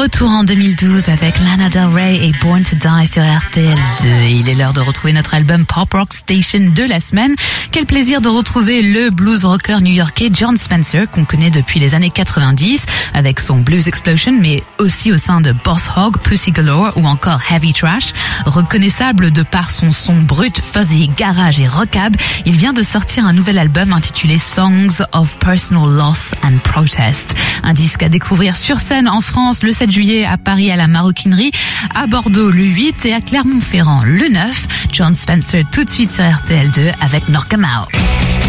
Retour en 2012 avec Lana Del Rey et Born to Die sur RTL2. Il est l'heure de retrouver notre album Pop Rock Station de la semaine. Quel plaisir de retrouver le blues rocker new-yorkais Jon Spencer qu'on connaît depuis les années 90 avec son Blues Explosion, mais aussi au sein de Boss Hog, Pussy Galore ou encore Heavy Trash. Reconnaissable de par son son brut, fuzzy, garage et rockab, il vient de sortir un nouvel album intitulé Songs of Personal Loss and Protest. Un disque à découvrir sur scène en France le 7 juillet, à Paris à la Maroquinerie, à Bordeaux le 8 et à Clermont-Ferrand le 9. Jon Spencer tout de suite sur RTL2 avec Knock 'Em Out.